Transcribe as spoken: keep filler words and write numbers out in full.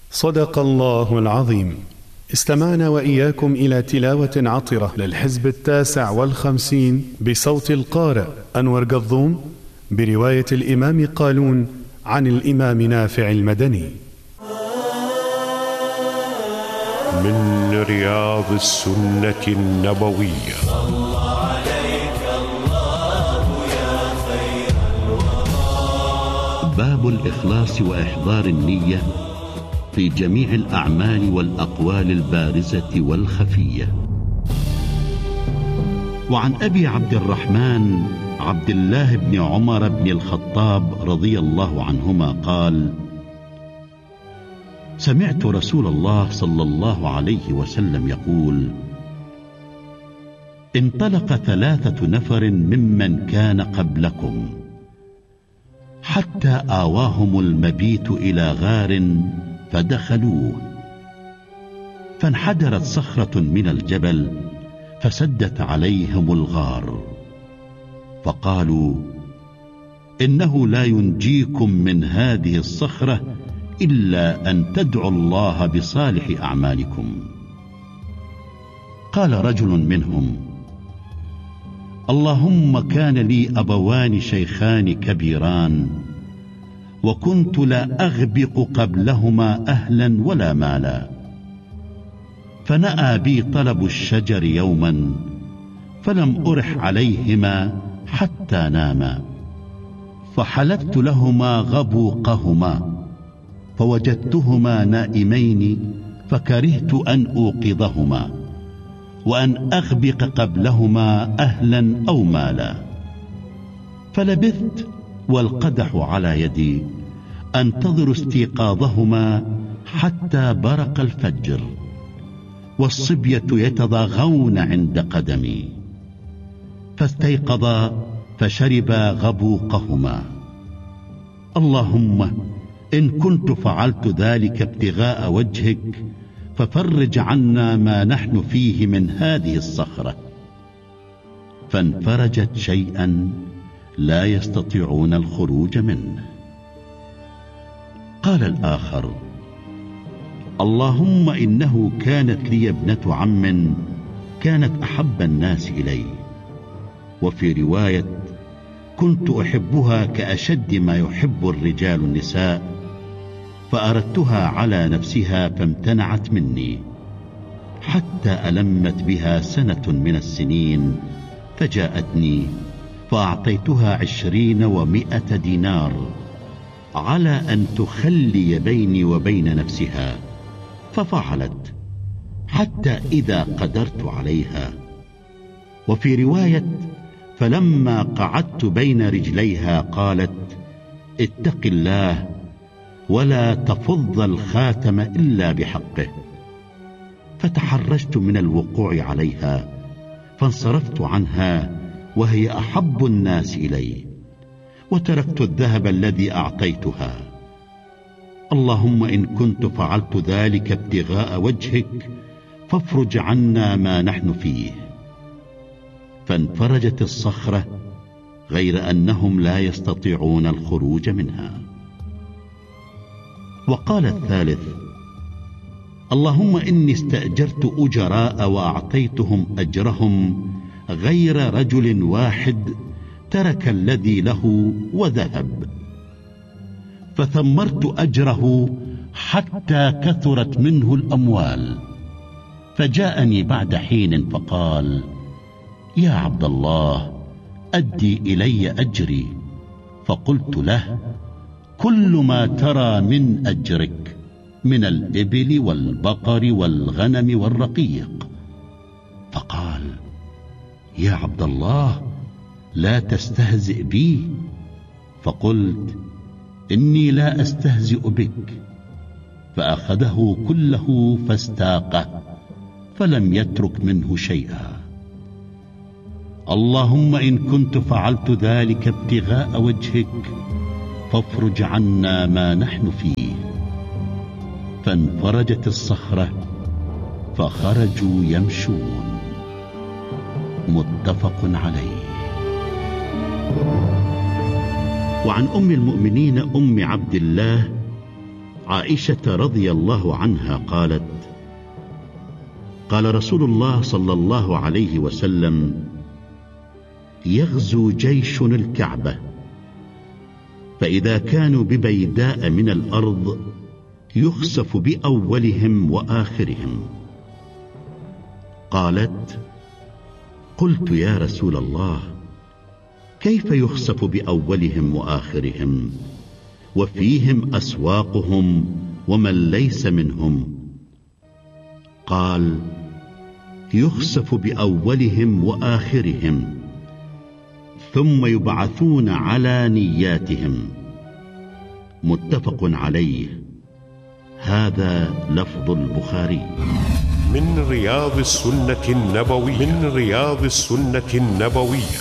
صدق الله العظيم. استمعنا وإياكم إلى تلاوة عطرة للحزب التاسع والخمسين بصوت القارئ أنور قضوم برواية الإمام قالون عن الإمام نافع المدني. من رياض السنة النبوية. صلى عليك الله يا خير الورى. باب الإخلاص وإحضار النية في جميع الأعمال والأقوال البارزة والخفية. وعن أبي عبد الرحمن عبد الله بن عمر بن الخطاب رضي الله عنهما قال: سمعت رسول الله صلى الله عليه وسلم يقول: انطلق ثلاثة نفر ممن كان قبلكم حتى آواهم المبيت إلى غار فدخلوه، فانحدرت صخرة من الجبل فسدت عليهم الغار، فقالوا: إنه لا ينجيكم من هذه الصخرة إلا أن تدعوا الله بصالح أعمالكم. قال رجل منهم: اللهم كان لي أبوان شيخان كبيران، وكنت لا أغبق قبلهما أهلا ولا مالا، فنأى بي طلب الشجر يوما فلم أرح عليهما حتى ناما، فحلبت لهما غبوقهما فوجدتهما نائمين، فكرهت أن أوقظهما وأن أغبق قبلهما أهلا أو مالا، فلبثت والقدح على يدي أنتظر استيقاظهما حتى برق الفجر، والصبية يتضاغون عند قدمي، فاستيقظا فشربا غبوقهما. اللهم إن كنت فعلت ذلك ابتغاء وجهك ففرج عنا ما نحن فيه من هذه الصخرة، فانفرجت شيئا لا يستطيعون الخروج منه. قال الآخر: اللهم إنه كانت لي ابنة عم كانت أحب الناس إلي، وفي رواية كنت أحبها كأشد ما يحب الرجال النساء، فأردتها على نفسها فامتنعت مني، حتى ألمت بها سنة من السنين، فجاءتني فأعطيتها عشرين ومائة دينار على أن تخلي بيني وبين نفسها، ففعلت حتى إذا قدرت عليها. وفي رواية فلما قعدت بين رجليها قالت: اتق الله ولا تفض الخاتم إلا بحقه، فتحرجت من الوقوع عليها فانصرفت عنها وهي أحب الناس إلي، وتركت الذهب الذي أعطيتها. اللهم إن كنت فعلت ذلك ابتغاء وجهك فافرج عنا ما نحن فيه. فانفرجت الصخرة غير أنهم لا يستطيعون الخروج منها. وقال الثالث: اللهم إني استأجرت أجراء وأعطيتهم أجرهم غير رجل واحد ترك الذي له وذهب، فثمرت أجره حتى كثرت منه الأموال، فجاءني بعد حين فقال: يا عبد الله أدي إلي أجري. فقلت له: كل ما ترى من أجرك من الإبل والبقر والغنم والرقيق. فقال: يا عبد الله لا تستهزئ بي. فقلت: إني لا أستهزئ بك. فأخذه كله فاستاقه فلم يترك منه شيئا. اللهم إن كنت فعلت ذلك ابتغاء وجهك فافرج عنا ما نحن فيه. فانفرجت الصخرة فخرجوا يمشون. متفق عليه. وعن أم المؤمنين أم عبد الله عائشة رضي الله عنها قالت: قال رسول الله صلى الله عليه وسلم: يغزو جيش الكعبة، فإذا كانوا ببيداء من الأرض يخسف بأولهم وآخرهم. قالت: قلت يا رسول الله، كيف يخسف بأولهم وآخرهم وفيهم أسواقهم ومن ليس منهم؟ قال: يخسف بأولهم وآخرهم ثم يبعثون على نياتهم. متفق عليه. هذا لفظ البخاري. من رياض السنة النبوية من رياض السنة النبوية